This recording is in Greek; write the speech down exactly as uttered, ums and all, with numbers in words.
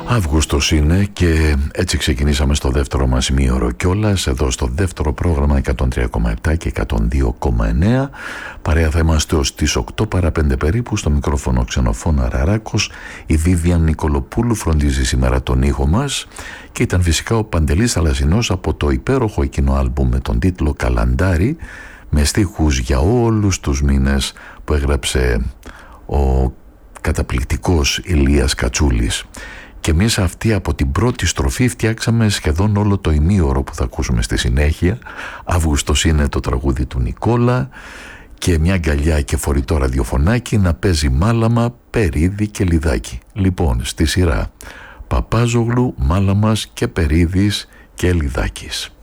Αύγουστος είναι και έτσι ξεκινήσαμε στο δεύτερο μας ημίωρο κιόλας, εδώ στο δεύτερο πρόγραμμα εκατόν τρία κόμμα επτά και εκατόν δύο κόμμα εννέα. Παρέα θα είμαστε ως τις οκτώ παρά πέντε περίπου. Στο μικρόφωνο Ξενοφώνα Ραράκος. Η Βίβιαν Νικολοπούλου φροντίζει σήμερα τον ήχο μας και ήταν φυσικά ο Παντελής Θαλασσινός από το υπέροχο εκείνο άλμπουμ με τον τίτλο Καλαντάρι, με στίχους για όλους τους μήνες που έγραψε ο καταπληκτικός Ηλίας Κατσούλης. Και εμείς αυτή από την πρώτη στροφή φτιάξαμε σχεδόν όλο το ημίωρο που θα ακούσουμε στη συνέχεια. Αύγουστος είναι το τραγούδι του Νικόλα και μια αγκαλιά και φορητό ραδιοφωνάκι να παίζει Μάλαμα, Περίδη και Λιδάκι. Λοιπόν, στη σειρά Παπάζογλου, Μάλαμας και Περίδης και Λιδάκης.